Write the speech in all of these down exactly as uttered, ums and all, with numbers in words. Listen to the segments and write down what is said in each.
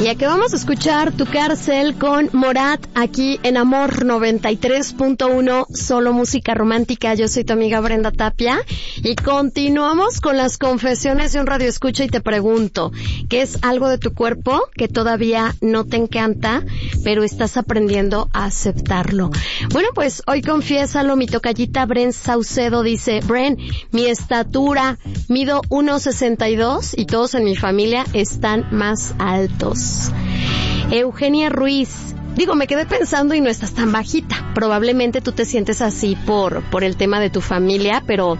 Y aquí vamos a escuchar Tu Cárcel con Morat aquí en Amor noventa y tres punto uno, solo música romántica. Yo soy tu amiga Brenda Tapia y continuamos con las confesiones de un radioescucha y te pregunto, ¿qué es algo de tu cuerpo que todavía no te encanta, pero estás aprendiendo a aceptarlo? Bueno, pues hoy confiésalo, mi tocallita Bren Saucedo dice, Bren, mi estatura, mido uno sesenta y dos y todos en mi familia están más altos. Eugenia Ruiz, digo, me quedé pensando y no estás tan bajita. Probablemente tú te sientes así por, por el tema de tu familia, pero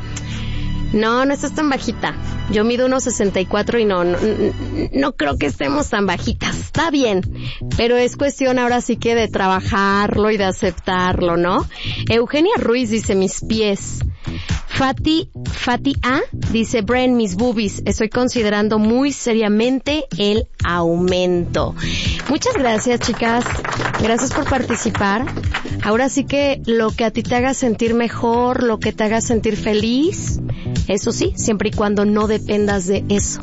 no, no estás tan bajita. Yo mido uno sesenta y cuatro y no, no, no creo que estemos tan bajitas. Está bien, pero es cuestión ahora sí que de trabajarlo y de aceptarlo, ¿no? Eugenia Ruiz dice, mis pies. Fati, Fati A dice, Bren, mis boobies, estoy considerando muy seriamente el aumento. Muchas gracias, chicas. Gracias por participar. Ahora sí que lo que a ti te haga sentir mejor, lo que te haga sentir feliz, eso sí, siempre y cuando no dependas de eso.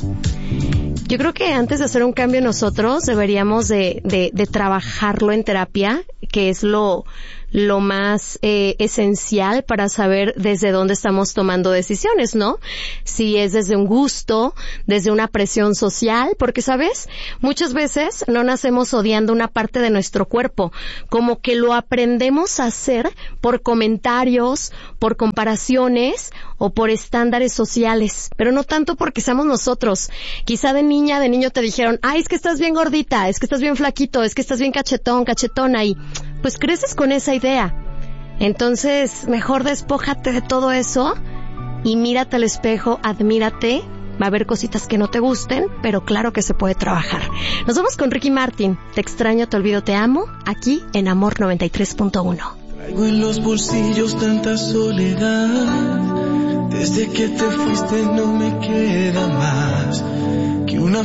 Yo creo que antes de hacer un cambio nosotros deberíamos de, de, de trabajarlo en terapia, que es lo... lo más eh, esencial para saber desde dónde estamos tomando decisiones, ¿no? Si es desde un gusto, desde una presión social, porque, ¿sabes? Muchas veces no nacemos odiando una parte de nuestro cuerpo, como que lo aprendemos a hacer por comentarios, por comparaciones o por estándares sociales, pero no tanto porque seamos nosotros. Quizá de niña, de niño te dijeron, ay, es que estás bien gordita, es que estás bien flaquito, es que estás bien cachetón, cachetona, y pues creces con esa idea. Entonces, mejor despójate de todo eso y mírate al espejo, admírate. Va a haber cositas que no te gusten, pero claro que se puede trabajar. Nos vamos con Ricky Martin. Te extraño, te olvido, te amo, aquí en Amor noventa y tres punto uno. Traigo en los bolsillos tanta soledad. Desde que te fuiste no me queda más que una